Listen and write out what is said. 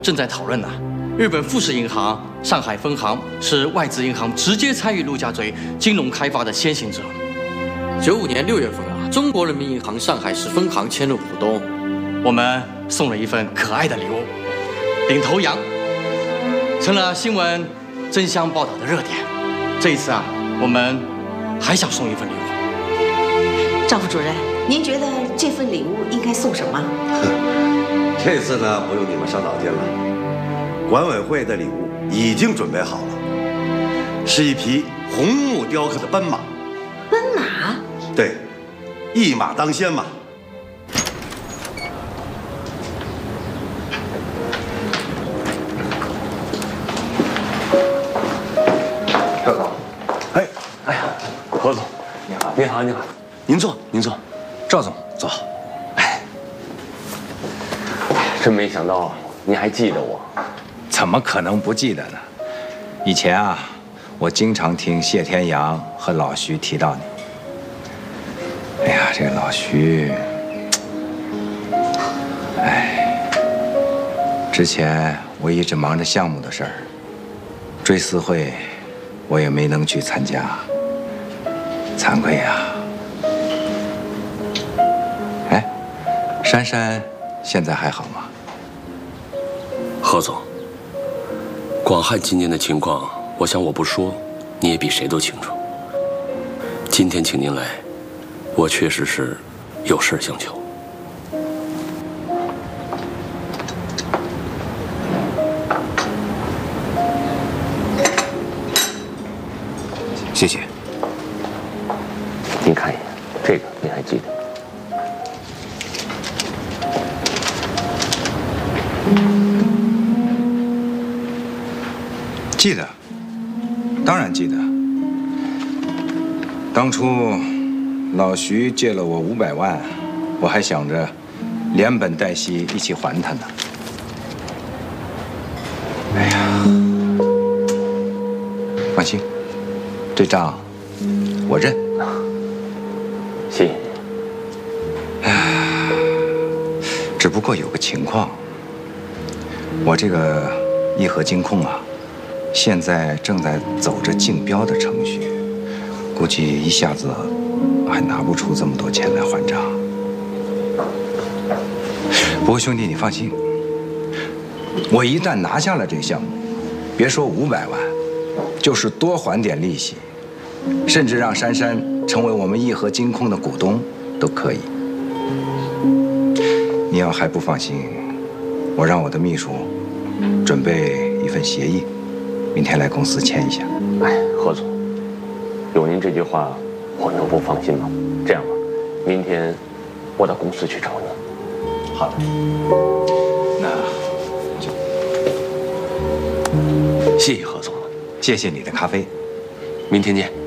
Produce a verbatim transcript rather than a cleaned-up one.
正在讨论呢。日本富士银行上海分行是外资银行直接参与陆家嘴金融开发的先行者。 九五年六月份啊，中国人民银行上海市分行迁入股东， 我们送了一份可爱的礼物——领头羊，成了新闻争相报道的热点。这一次啊，我们还想送一份礼物。 赵副主任，您觉得这份礼物应该送什么？ 这次呢，不用你们伤脑筋了。管委会的礼物已经准备好了，是一匹红木雕刻的奔马。 奔马？ 对，一马当先嘛。 赵总， 哎， 哎呀，何总，你好，你好，你好， 您坐，您坐。 赵总坐。哎，真没想到你还记得我。 怎么可能不记得呢？以前啊，我经常听谢天阳和老徐提到你。哎呀，这个老徐，哎，之前我一直忙着项目的事儿，追思会我也没能去参加，惭愧呀。哎，珊珊现在还好吗？ 何总。广汉今年的情况，我想我不说，你也比谁都清楚。今天请您来，我确实是有事相求。 谢谢。 您看一眼，这个您还记得？ 记得，当然记得。当初老徐借了我五百万，我还想着连本带息一起还他呢。哎呀，放心，这账我认。 谢谢你。 哎，只不过有个情况，我这个义和金控啊。现在正在走着竞标的程序，估计一下子还拿不出这么多钱来还账。不过兄弟，你放心，我一旦拿下了这项目，别说五百万，就是多还点利息，甚至让珊珊成为我们义和金控的股东都可以。你要还不放心，我让我的秘书准备一份协议。明天来公司签一下。 哎，何总，有您这句话，我能不放心吗？这样吧，明天我到公司去找您。 好的，那谢谢何总， 谢谢你的咖啡， 明天见。